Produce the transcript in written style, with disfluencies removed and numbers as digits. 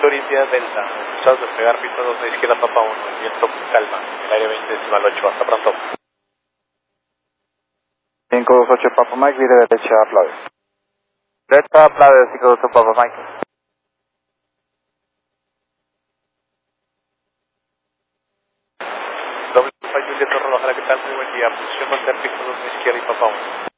Victoria India Delta, estás despegar pista 2 a izquierda Papa 1, el viento calma, el aire 20.8, hasta pronto. 528 Papa Mike, vire derecha, Flave. Delta, Flave, 528 Papa Mike. Doble Alfa Julieta Roja, ¿qué tal? Muy buen día, posición mantener pista 2 a izquierda y Papa 1.